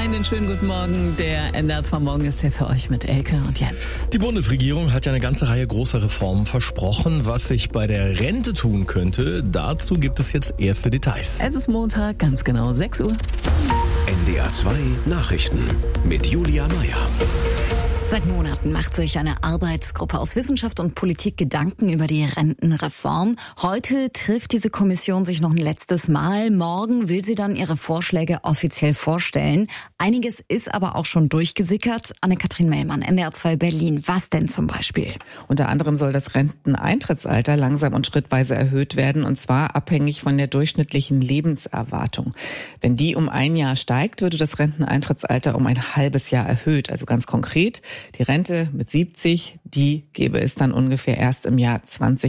Einen schönen guten Morgen. Der NDR2 Morgen ist hier für euch mit Elke und Jens. Die Bundesregierung hat ja eine ganze Reihe großer Reformen versprochen, was sich bei der Rente tun könnte. Dazu gibt es jetzt erste Details. Es ist Montag, ganz genau 6 Uhr. NDR2 Nachrichten mit Julia Meyer. Seit Monaten macht sich eine Arbeitsgruppe aus Wissenschaft und Politik Gedanken über die Rentenreform. Heute trifft diese Kommission sich noch ein letztes Mal. Morgen will sie dann ihre Vorschläge offiziell vorstellen. Einiges ist aber auch schon durchgesickert. Anne-Kathrin Mellmann, NDR2 Berlin. Was denn zum Beispiel? Unter anderem soll das Renteneintrittsalter langsam und schrittweise erhöht werden, und zwar abhängig von der durchschnittlichen Lebenserwartung. Wenn die um ein Jahr steigt, würde das Renteneintrittsalter um ein halbes Jahr erhöht. Also ganz konkret: die Rente mit 70, die gäbe es dann ungefähr erst im Jahr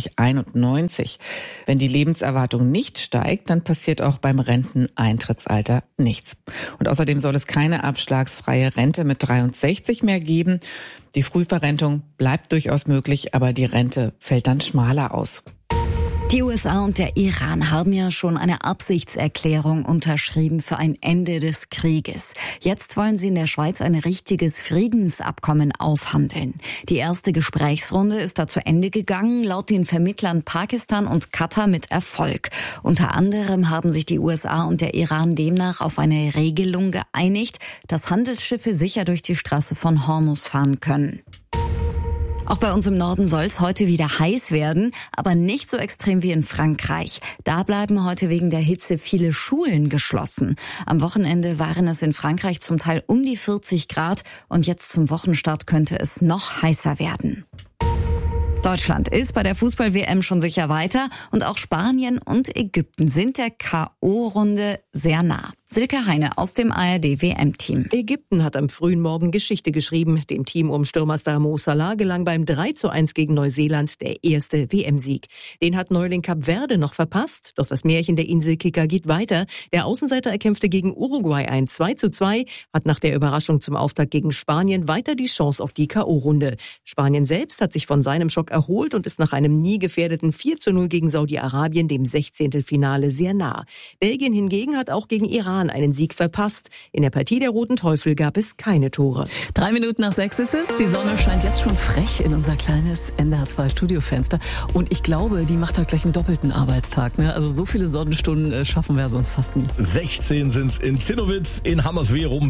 2091. Wenn die Lebenserwartung nicht steigt, dann passiert auch beim Renteneintrittsalter nichts. Und außerdem soll es keine abschlagsfreie Rente mit 63 mehr geben. Die Frühverrentung bleibt durchaus möglich, aber die Rente fällt dann schmaler aus. Die USA und der Iran haben ja schon eine Absichtserklärung unterschrieben für ein Ende des Krieges. Jetzt wollen sie in der Schweiz ein richtiges Friedensabkommen aushandeln. Die erste Gesprächsrunde ist da zu Ende gegangen, laut den Vermittlern Pakistan und Katar mit Erfolg. Unter anderem haben sich die USA und der Iran demnach auf eine Regelung geeinigt, dass Handelsschiffe sicher durch die Straße von Hormuz fahren können. Auch bei uns im Norden soll es heute wieder heiß werden, aber nicht so extrem wie in Frankreich. Da bleiben heute wegen der Hitze viele Schulen geschlossen. Am Wochenende waren es in Frankreich zum Teil um die 40 Grad und jetzt zum Wochenstart könnte es noch heißer werden. Deutschland ist bei der Fußball-WM schon sicher weiter und auch Spanien und Ägypten sind der K.O.-Runde sehr nah. Silke Heine aus dem ARD-WM-Team. Ägypten hat am frühen Morgen Geschichte geschrieben. Dem Team um Stürmerstar Mo Salah gelang beim 3:1 gegen Neuseeland der erste WM-Sieg. Den hat Neuling Kap Verde noch verpasst, doch das Märchen der Inselkicker geht weiter. Der Außenseiter erkämpfte gegen Uruguay ein 2:2, hat nach der Überraschung zum Auftakt gegen Spanien weiter die Chance auf die K.O.-Runde. Spanien selbst hat sich von seinem Schock erholt und ist nach einem nie gefährdeten 4:0 gegen Saudi-Arabien dem 16. Finale sehr nah. Belgien hingegen hat auch gegen Iran einen Sieg verpasst. In der Partie der Roten Teufel gab es keine Tore. 3 Minuten nach 6 ist es. Die Sonne scheint jetzt schon frech in unser kleines NDR2-Studiofenster. Und ich glaube, die macht heute gleich einen doppelten Arbeitstag. Ne? Also so viele Sonnenstunden schaffen wir sonst fast nie. 16 sind es in Zinnowitz, in Hammerswerum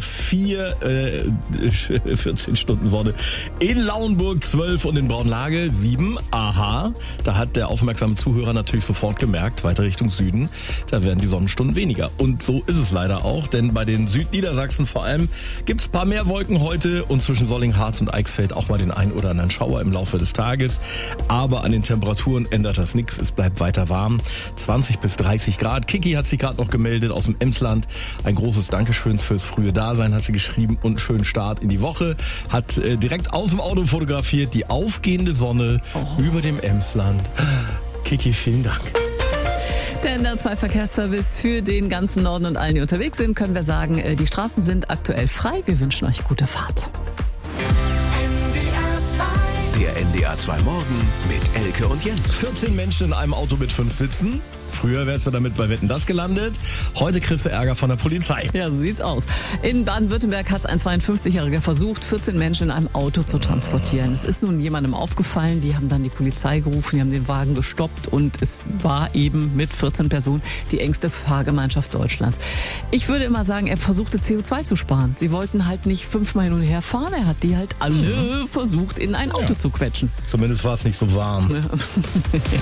14 Stunden Sonne. In Lauenburg 12 und in Braunlage 7. Aha, da hat der aufmerksame Zuhörer natürlich sofort gemerkt, weiter Richtung Süden, da werden die Sonnenstunden weniger. Und so ist es leider auch, denn bei den Südniedersachsen vor allem gibt es ein paar mehr Wolken heute und zwischen Solling, Harz und Eichsfeld auch mal den ein oder anderen Schauer im Laufe des Tages. Aber an den Temperaturen ändert das nichts, es bleibt weiter warm. 20 bis 30 Grad. Kiki hat sich gerade noch gemeldet aus dem Emsland. Ein großes Dankeschön fürs frühe Dasein, hat sie geschrieben, und einen schönen Start in die Woche. Hat direkt aus dem Auto fotografiert, die aufgehende Sonne über dem Emsland. Kiki, vielen Dank. Der NDR2-Verkehrsservice für den ganzen Norden und allen, die unterwegs sind, können wir sagen, die Straßen sind aktuell frei. Wir wünschen euch gute Fahrt. Der NDR2 Morgen mit Elke und Jens. 14 Menschen in einem Auto mit 5 Sitzen. Früher wärst du damit bei Wetten, das gelandet. Heute kriegst du Ärger von der Polizei. Ja, so sieht's aus. In Baden-Württemberg hat es ein 52-Jähriger versucht, 14 Menschen in einem Auto zu transportieren. Es ist nun jemandem aufgefallen, die haben dann die Polizei gerufen, die haben den Wagen gestoppt und es war eben mit 14 Personen die engste Fahrgemeinschaft Deutschlands. Ich würde immer sagen, er versuchte CO2 zu sparen. Sie wollten halt nicht 5-mal hin und her fahren, er hat die halt alle versucht, in ein Auto zu quetschen. Zumindest war es nicht so warm. Ja.